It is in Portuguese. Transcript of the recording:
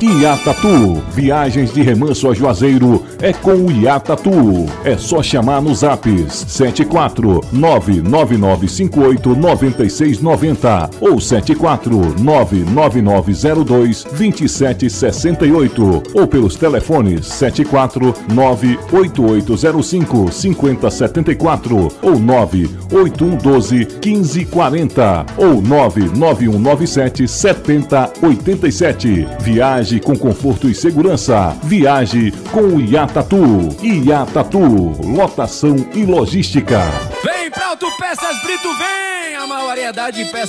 Iatatu, viagens de remanso a Juazeiro é com o Iatatu. É só chamar nos zaps 74999589690 ou 74999022768 ou pelos telefones 74988055074 ou 981121540 ou 991977087. Viaje com conforto e segurança. Viaje com o Iatatu. Iatatu, lotação e logística. Vem pra Autopeças Brito, vem! A maior variedade de peças